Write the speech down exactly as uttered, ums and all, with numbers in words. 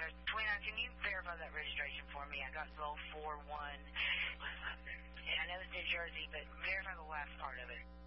Twina, can you verify that registration for me? I got Gulf four one. I know it's New Jersey, but verify the last part of it.